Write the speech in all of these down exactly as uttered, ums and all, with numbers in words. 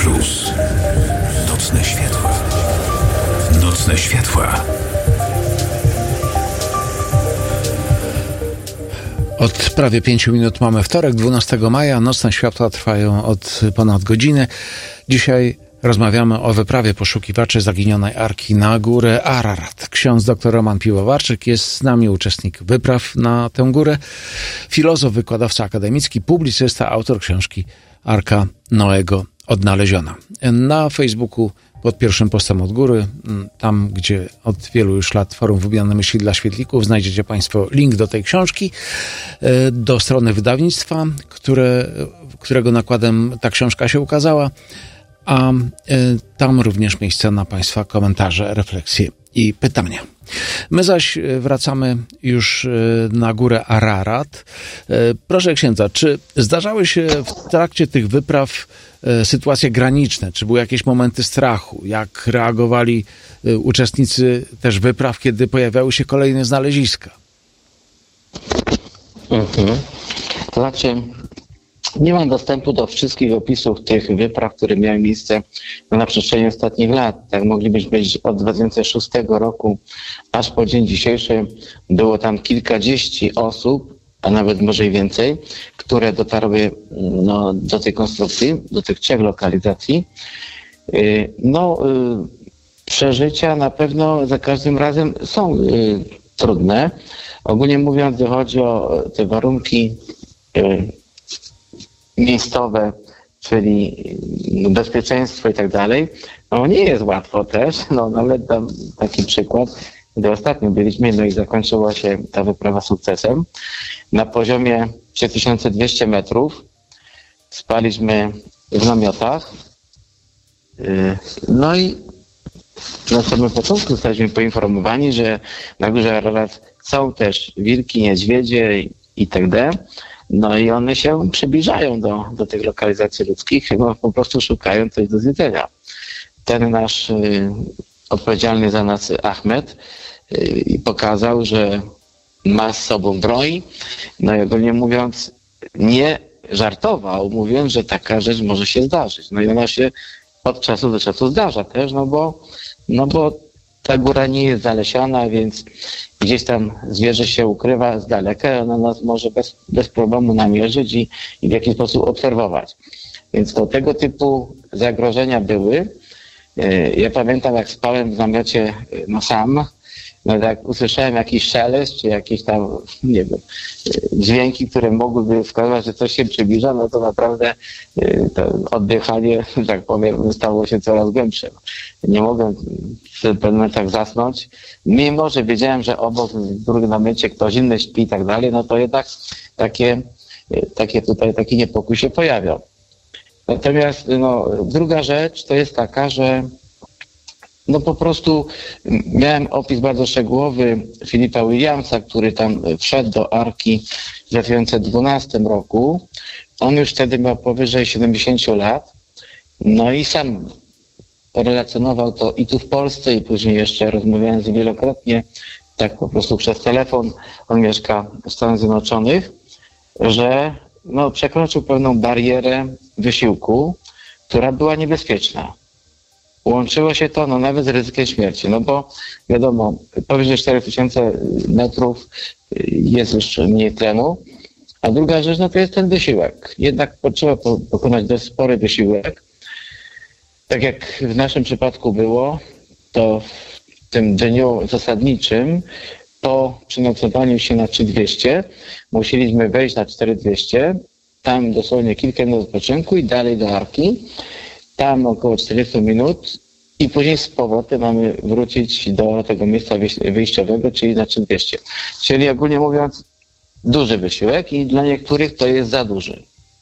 Plus. Nocne światła. Nocne światła. Od prawie pięciu minut mamy wtorek, dwunastego maja. Nocne światła trwają od ponad godziny. Dzisiaj rozmawiamy o wyprawie poszukiwaczy zaginionej Arki na górę Ararat. Ksiądz dr Roman Piwowarczyk jest z nami, uczestnik wypraw na tę górę. Filozof, wykładowca akademicki, publicysta, autor książki Arka Noego odnaleziona. Na Facebooku pod pierwszym postem od góry, tam gdzie od wielu już lat Forum Wymiany Myśli dla Świetlików, znajdziecie Państwo link do tej książki, do strony wydawnictwa, które, którego nakładem ta książka się ukazała, a tam również miejsce na Państwa komentarze, refleksje i pytania. My zaś wracamy już na górę Ararat. Proszę księdza, czy zdarzały się w trakcie tych wypraw sytuacje graniczne? Czy były jakieś momenty strachu? Jak reagowali uczestnicy też wypraw, kiedy pojawiały się kolejne znaleziska? Mhm. To znaczy, nie mam dostępu do wszystkich opisów tych wypraw, które miały miejsce na przestrzeni ostatnich lat. Tak moglibyśmy być od dwa tysiące szóstego roku aż po dzień dzisiejszy. Było tam kilkadziesiąt osób, a nawet może i więcej, które dotarły no, do tej konstrukcji, do tych trzech lokalizacji. No, przeżycia na pewno za każdym razem są trudne. Ogólnie mówiąc, gdy chodzi o te warunki miejscowe, czyli bezpieczeństwo i tak dalej, no nie jest łatwo też. No nawet dam taki przykład, gdy ostatnio byliśmy, no i zakończyła się ta wyprawa sukcesem. Na poziomie trzy tysiące dwieście metrów spaliśmy w namiotach. No i na samym początku zostaliśmy poinformowani, że na górze Ararat są też wilki, niedźwiedzie i itd. No i one się przybliżają do, do tych lokalizacji ludzkich, no po prostu szukają coś do zjedzenia. Ten nasz y, odpowiedzialny za nas Ahmed y, pokazał, że ma z sobą broń. No i ogólnie mówiąc, nie żartował, mówiąc, że taka rzecz może się zdarzyć. No i ona się od czasu do czasu zdarza też, no bo, no bo ta góra nie jest zalesiona, więc gdzieś tam zwierzę się ukrywa z daleka, ona nas może bez, bez problemu namierzyć i, i w jakiś sposób obserwować. Więc to tego typu zagrożenia były. Ja pamiętam, jak spałem w namiocie no sam, no jak usłyszałem jakiś szelest, czy jakieś tam, nie wiem, dźwięki, które mogłyby wskazywać, że coś się przybliża, no to naprawdę to oddychanie, że tak powiem, stało się coraz głębsze. Nie mogłem w pewnych momentach zasnąć. Mimo że wiedziałem, że obok w drugim namiocie ktoś inny śpi i tak dalej, no to jednak takie, takie tutaj, taki niepokój się pojawiał. Natomiast no, druga rzecz to jest taka, że no po prostu miałem opis bardzo szczegółowy Filipa Williamsa, który tam wszedł do Arki w dwa tysiące dwunastym roku. On już wtedy miał powyżej siedemdziesiąt lat. No i sam relacjonował to i tu w Polsce, i później jeszcze rozmawiałem z nim wielokrotnie, tak po prostu przez telefon. On mieszka w Stanach Zjednoczonych, że no, przekroczył pewną barierę wysiłku, która była niebezpieczna. Łączyło się to no, nawet z ryzykiem śmierci, no bo wiadomo, powyżej cztery tysiące metrów jest już mniej tlenu, a druga rzecz no, to jest ten wysiłek. Jednak trzeba pokonać dość spory wysiłek. Tak jak w naszym przypadku było, to w tym dniu zasadniczym po przenocowaniu się na trzy tysiące dwieście musieliśmy wejść na cztery tysiące dwieście, tam dosłownie kilka minut odpoczynku i dalej do Arki. Tam około czterdzieści minut i później z powrotem mamy wrócić do tego miejsca wyjściowego, czyli na trzy tysiące dwieście. Czyli ogólnie mówiąc duży wysiłek i dla niektórych to jest za duży.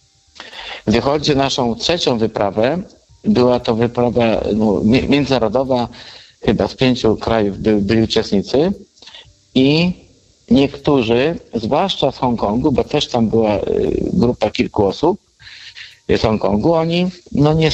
Gdy chodzi o naszą trzecią wyprawę, była to wyprawa no, międzynarodowa, chyba z pięciu krajów by, byli uczestnicy i niektórzy, zwłaszcza z Hongkongu, bo też tam była y, grupa kilku osób, z Hongkongu, oni no nie,